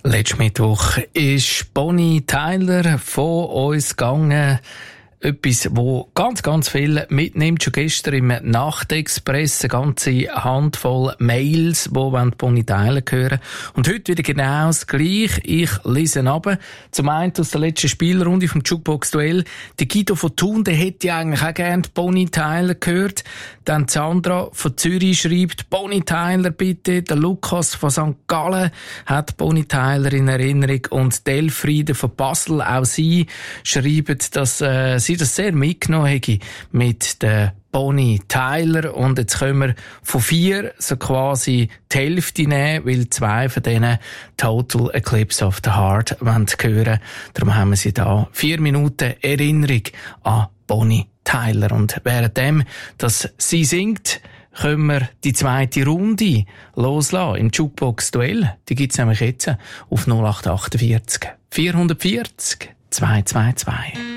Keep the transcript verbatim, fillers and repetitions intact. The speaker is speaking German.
Letzten Mittwoch ist Bonnie Tyler von uns gegangen. Etwas, wo ganz, ganz viel mitnimmt. Schon gestern im Nachtexpress eine ganze Handvoll Mails, die Bonnie Tyler hören. Und heute wieder genau das Gleiche. Ich lese ab. Zum einen aus der letzten Spielrunde vom Jukebox-Duell. Der Guido von Thun, der hätte ja eigentlich auch gerne Bonnie Tyler gehört. Dann Sandra von Zürich schreibt, Bonnie Tyler bitte. Der Lukas von Sankt Gallen hat Bonnie Tyler in Erinnerung. Und Delfriede von Basel, auch sie schreiben, dass äh, sie das sehr mitgenommen hätte mit der Bonnie Tyler. Und jetzt können wir von vier so quasi die Hälfte nehmen, weil zwei von denen Total Eclipse of the Heart hören wollen. Darum haben wir sie da. Vier Minuten Erinnerung an Bonnie Tyler. Und währenddem, dass sie singt, können wir die zweite Runde loslassen im Jukebox-Duell. Die gibt's nämlich jetzt auf null acht acht vier vier vierzig zwei zwei zwei.